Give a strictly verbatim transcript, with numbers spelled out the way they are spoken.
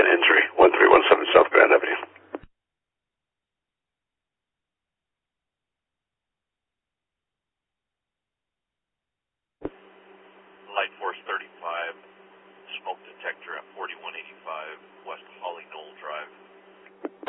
head injury, one three one seven South Grand Avenue.